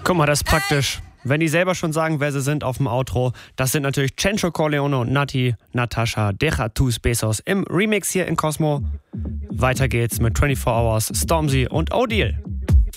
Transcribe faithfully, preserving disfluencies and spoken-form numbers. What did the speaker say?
Guck mal, das ist praktisch. Wenn die selber schon sagen, wer sie sind auf dem Outro, das sind natürlich Cencho Corleone und Nati Natascha Deja tus Besos im Remix hier in Cosmo. Weiter geht's mit vierundzwanzig Hours, Stormzy und Odile.